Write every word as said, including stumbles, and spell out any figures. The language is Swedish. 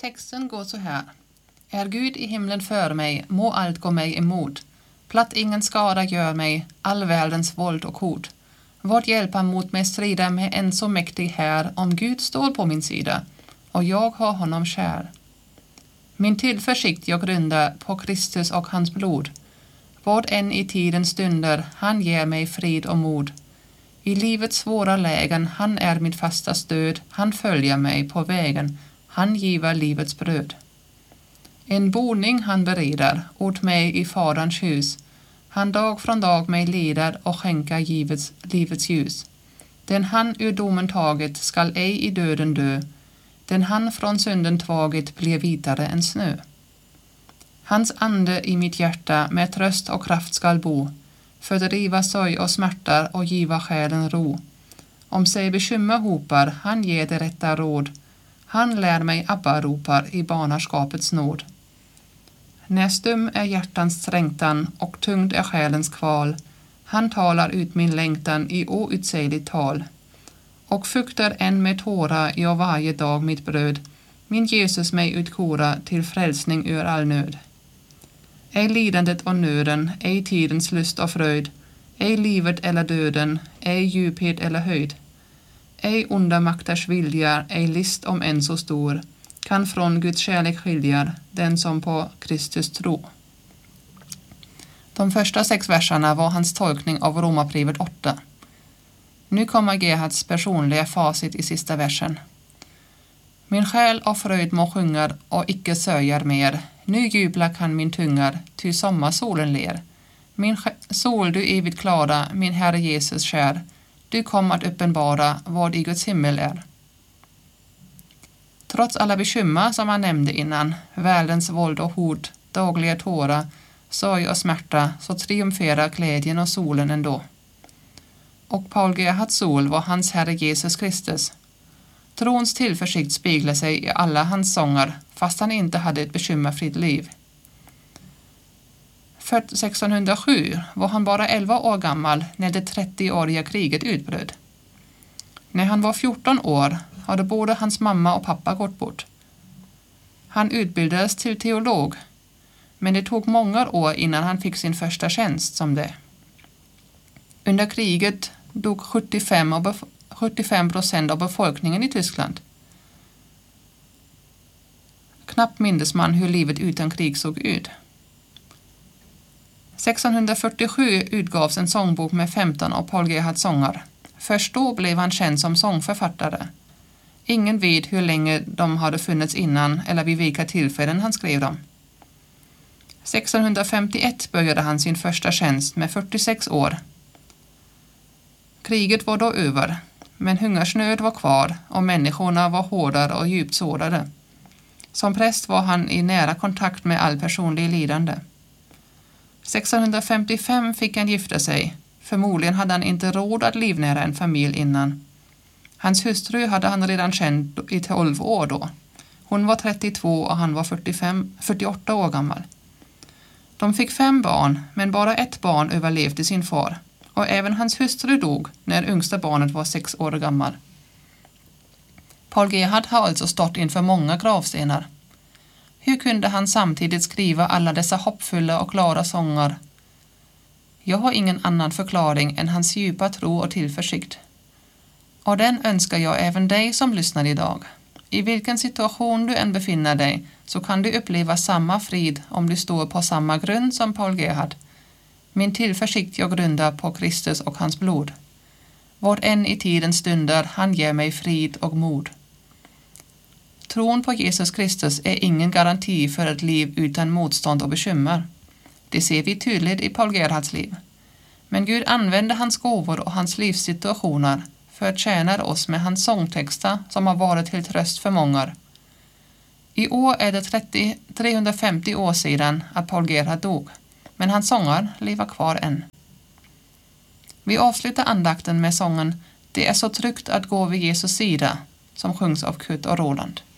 Texten går så här. Är Gud i himlen för mig, må allt gå mig emot. Platt ingen skada gör mig, all världens våld och hot. Vart hjälpa mot mig strida med en så mäktig här, om Gud står på min sida, och jag har honom kär. Min tillförsikt jag grundar på Kristus och hans blod. Vad än i tiden stunder, han ger mig frid och mod. I livets svåra lägen, han är mitt fasta stöd, han följer mig på vägen, han giver livets bröd. En boning han bereder åt mig i faderns hus, han dag från dag mig leder och skänka givets, livets ljus. Den han ur domen taget skall ej i döden dö, den han från synden tagit blir vitare än snö. Hans ande i mitt hjärta med tröst och kraft skall bo, fördriva sorg och smärtar och giva själen ro. Om sig bekymmer hopar, han ger det rätta råd, han lär mig Abba ropar i barnaskapets nåd. När stum är hjärtans trängtan och tungd är själens kval, han talar ut min längtan i outsägligt tal. Och fuktar än med tårar jag varje dag mitt bröd, min Jesus mig utkora till frälsning ur all nöd. Ej lidandet och nöden, ej tidens lust och fröjd, ej livet eller döden, ej djuphet eller höjd. Ej onda makters vilja, ej list om än så stor, kan från Guds kärlek skilja den som på Kristus tror. De första sex verserna var hans tolkning av Romarbrevet åtta. Nu kommer Gerhards personliga facit i sista versen. Min själ av fröjd må sjungar och icke sörjar mer. Nu jublar kan min tungar, ty sommarsolen ler. Min sol du evigt klara, min Herre Jesus kär, du kom att uppenbara vad i Guds himmel är. Trots alla bekymmer som han nämnde innan, världens våld och hot, dagliga tårar, sorg och smärta, så triumferar glädjen och solen ändå. Och Paul Gerhards sol var hans Herre Jesus Kristus. Trons tillförsikt speglar sig i alla hans sånger, fast han inte hade ett bekymmerfritt liv. Född sextonhundrasju var han bara elva år gammal när det trettioåriga kriget utbröt. När han var fjorton år hade både hans mamma och pappa gått bort. Han utbildades till teolog, men det tog många år innan han fick sin första tjänst som det. Under kriget dog sjuttiofem procent av befolkningen i Tyskland. Knappt mindes man hur livet utan krig såg ut. sextonhundrafyrtiosju utgavs en sångbok med femton av Paul Gerhards sånger. Först då blev han känd som sångförfattare. Ingen vet hur länge de hade funnits innan eller vid vilka tillfällen han skrev dem. sextonhundrafemtioett började han sin första tjänst med fyrtiosex år. Kriget var då över, men hungersnöd var kvar och människorna var hårdare och djupt sårade. Som präst var han i nära kontakt med all personlig lidande. sextonhundrafemtiofem fick han gifta sig. Förmodligen hade han inte råd att livnära en familj innan. Hans hustru hade han redan känt i tolv år då. Hon var trettiotvå och han var fyrtiofem, fyrtioåtta år gammal. De fick fem barn, men bara ett barn överlevde sin far. Och även hans hustru dog när yngsta barnet var sex år gammal. Paul Gerhard har alltså stått inför många gravstenar. Hur kunde han samtidigt skriva alla dessa hoppfulla och klara sånger? Jag har ingen annan förklaring än hans djupa tro och tillförsikt. Och den önskar jag även dig som lyssnar idag. I vilken situation du än befinner dig så kan du uppleva samma frid om du står på samma grund som Paul Gerhard. Min tillförsikt jag grundar på Kristus och hans blod. Vad än i tiden stunder, han ger mig frid och mod. Tron på Jesus Kristus är ingen garanti för ett liv utan motstånd och bekymmer. Det ser vi tydligt i Paul Gerhards liv. Men Gud använder hans gåvor och hans livssituationer för att tjäna oss med hans sångtexter som har varit till tröst för många. I år är det trettio, trehundrafemtio år sedan att Paul Gerhard dog, men hans sånger lever kvar än. Vi avslutar andakten med sången "Det är så tryggt att gå vid Jesus sida" som sjungs av Kurt och Roland.